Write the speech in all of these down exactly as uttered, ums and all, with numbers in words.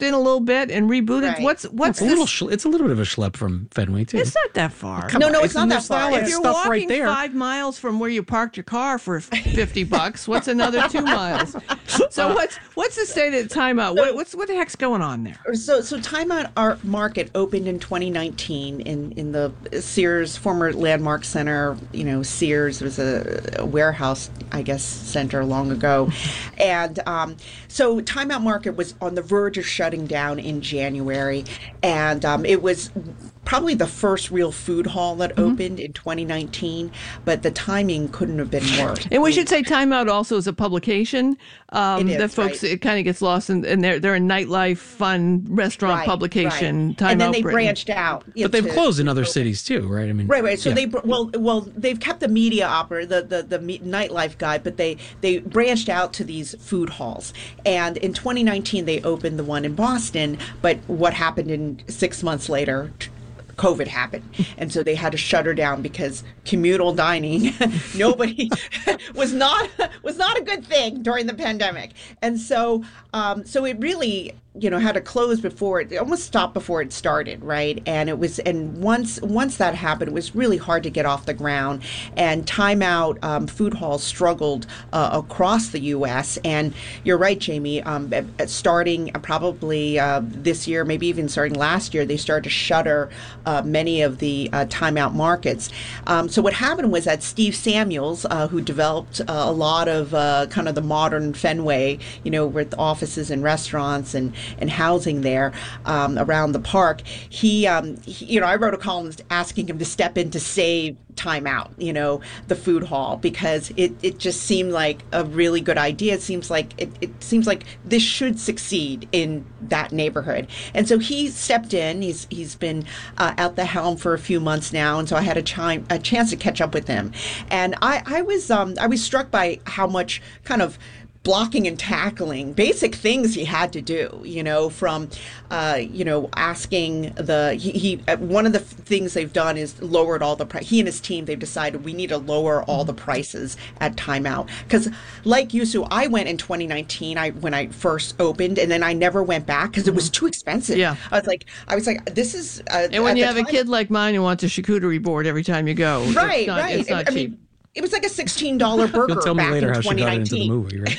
in a little bit and rebooted. Right. What's what's It's a little. this? Sch- it's a little bit of a schlep from Fenway too. It's not that far. No, no, it's not that there's far. all that If you're stuff walking right there. five miles from where you parked your car for fifty bucks, what's another two miles? So what's what's the state of the timeout? What what's what the heck's going on there? So, so Time Out Art Market opened in twenty nineteen in, in the Sears former Landmark Center. You know, Sears was a, a warehouse, I guess, center long ago, and um, so Time Out Market was on the verge of shutting down in January, and um, it was probably the first real food hall that Mm-hmm. opened in twenty nineteen, but the timing couldn't have been worse. And we should say Time Out also is a publication um, It is, that folks, right. it kind of gets lost in, and they're, they're a nightlife, fun restaurant Right, publication. right. Time and then Out they Britain. branched out. But they've into- closed in other cities too, right? I mean, Right, right. So yeah. they br- well, well, they've kept the media opera, the the the me- nightlife guy, but they they branched out to these food halls. And in twenty nineteen, they opened the one in Boston. But what happened in six months later? T- COVID happened, and so they had to shutter down because communal dining, nobody was not was not a good thing during the pandemic, and so um, so it really you know had to close before it, it almost stopped before it started, right? And it was and once once that happened, it was really hard to get off the ground, and Time Out um, food halls struggled uh, across the U S. And you're right, Jamie. Um, at- at starting probably uh, this year, maybe even starting last year, they started to shutter uh, many of the uh, Time Out markets. Um, so what happened was that Steve Samuels, uh, who developed uh, a lot of uh, kind of the modern Fenway, you know, with offices and restaurants and, and housing there um, around the park, he, um, he, you know, I wrote a column asking him to step in to save Time Out, you know, the food hall, because it, it just seemed like a really good idea. It seems like it, it seems like this should succeed in that neighborhood. And so he stepped in. He's he's been uh, at the helm for a few months now, and so I had a, chi- a chance to catch up with him. And I, I was um, I was struck by how much kind of blocking and tackling, basic things he had to do, you know, from, uh, you know, asking the, he, he uh, one of the things they've done is lowered all the price. He and his team, they've decided we need to lower all the prices at Time Out. Because like you, Sue, I went in twenty nineteen, I when I first opened, and then I never went back because it was too expensive. Yeah. I was like, I was like, this is. Uh, And when at you the have a time- kid like mine who wants a charcuterie board every time you go, Right, it's not, right. it's not I cheap. mean, it was like a sixteen dollar burger You'll tell me back later in how she twenty got into the nineteen. movie, right?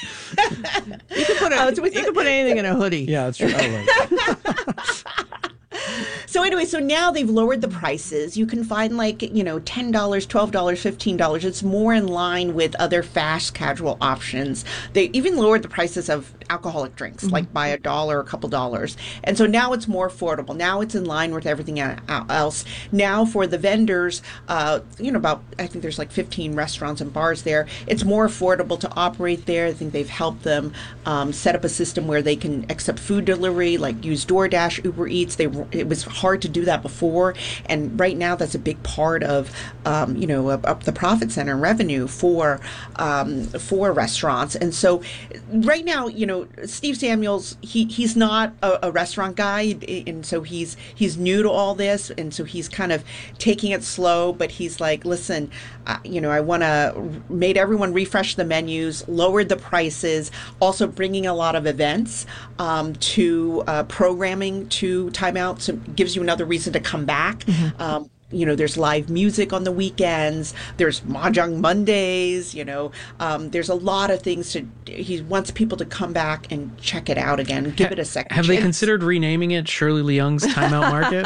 You can put, a, Uh, so you it's a- can put anything in a hoodie. Yeah, that's true. Oh, right. So anyway, so now they've lowered the prices. You can find like, you know, ten dollars, twelve dollars, fifteen dollars. It's more in line with other fast casual options. They even lowered the prices of alcoholic drinks, Mm-hmm. like by a dollar, a couple dollars. And so now it's more affordable. Now it's in line with everything e- else. Now for the vendors, uh, you know, about, I think there's like fifteen restaurants and bars there. It's more affordable to operate there. I think they've helped them um, set up a system where they can accept food delivery, like use DoorDash, Uber Eats. They It was hard to do that before. And right now that's a big part of, um, you know, of, of the profit center and revenue for, um, for restaurants. And so right now, you know, Steve Samuels, he, he's not a, a restaurant guy. And so he's, he's new to all this. And so he's kind of taking it slow, but he's like, listen, uh, you know, I want to made everyone refresh the menus, lowered the prices, also bringing a lot of events um, to uh, programming to Time Out, so it gives you another reason to come back. Mm-hmm. Um, you know, there's live music on the weekends. There's Mahjong Mondays. You know, um, there's a lot of things to. He wants people to come back and check it out again, give Ha- it a second. Have chance. they considered renaming it Shirley Leung's Time Out Market?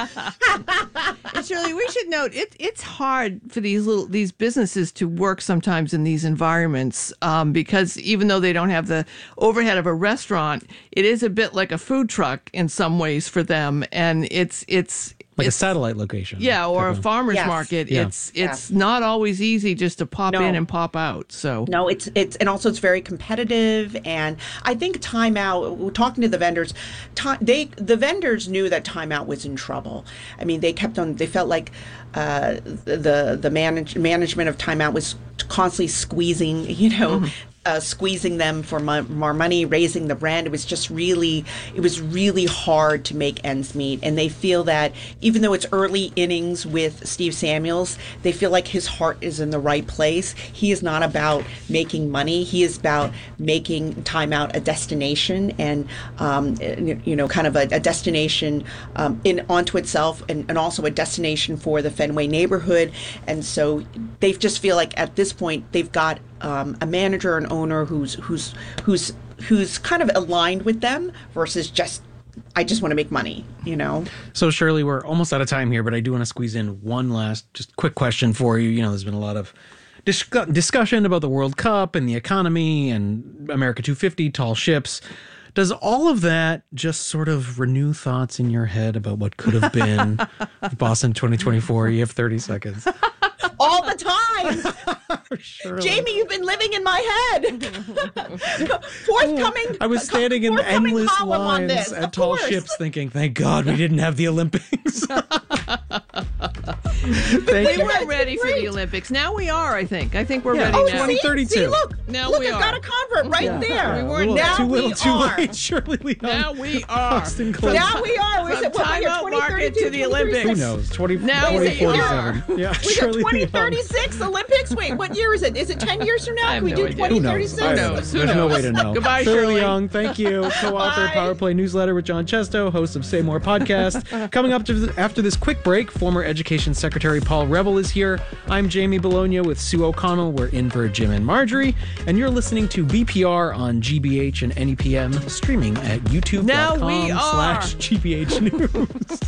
And Shirley, we should note it. It's hard for these little these businesses to work sometimes in these environments um, because even though they don't have the overhead of a restaurant, it is a bit like a food truck in some ways for them, and it's it's. Like it's, a satellite location. Yeah, or a Type of- farmer's Yes. market. Yeah. It's it's not always easy just to pop No. in and pop out. So No, it's it's and also it's very competitive, and I think Time Out. We're talking to the vendors. Time, they the vendors knew that Time Out was in trouble. I mean, they kept on. They felt like uh, the the manage, management of Time Out was constantly squeezing, you know, Uh, squeezing them for mo- more money, raising the brand. It was just really, it was really hard to make ends meet. And they feel that even though it's early innings with Steve Samuels, they feel like his heart is in the right place. He is not about making money. He is about making Time Out a destination and, um, you know, kind of a, a destination um, in onto itself and, and also a destination for the Fenway neighborhood. And so they just feel like at this point they've got Um, a manager and owner who's who's who's who's kind of aligned with them versus just I just want to make money, you know. So Shirley, we're almost out of time here, but I do want to squeeze in one last just quick question for you. You know, there's been a lot of dis- discussion about the World Cup and the economy and America two fifty, tall ships. Does all of that just sort of renew thoughts in your head about what could have been Boston twenty twenty-four? You have thirty seconds. All the time. Surely. Jamie, you've been living in my head. Forthcoming. I was standing in forthcoming endless column on lines this, at of tall course. ships thinking, thank God we didn't have the Olympics. Thank We you. weren't ready for great. the Olympics. Now we are, I think. I think we're Yeah. ready Oh, now. twenty thirty-two. See, look, Now look, we I've got are. a convert right Yeah. there. We A weren't little, now too we little, too are. late. Shirley Leung. Now we are. Austin Close. Now we are. Is From it what Time year? Out twenty market thirty-two, to the twenty thirty-six? Who Olympics. knows? twenty, Now twenty we forty-seven. are. Yeah, We got Shirley twenty Leung. thirty-six Olympics. Wait, what year is it? Is it ten years from now? I have we no do idea. twenty Who knows? thirty-six. I Who don't know. knows? Who There's no knows? way to know. Goodbye, Shirley Shirley. Leung, thank you. Co-author, Bye. Power Play newsletter with John Chesto, host of Say More podcast. Coming up to, after this quick break, former Education Secretary Paul Revell is here. I'm Jamie Bologna with Sue O'Connell. We're in for Jim and Marjorie, and you're listening to B P R on G B H and N E P M, streaming at youtube dot com Now we are. slash G B H News.